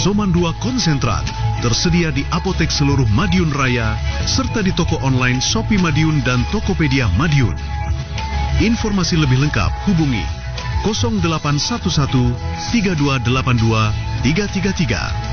Soman 2 konsentrat tersedia di apotek seluruh Madiun Raya serta di toko online Shopee Madiun dan Tokopedia Madiun. Informasi lebih lengkap hubungi 0811 3282 333.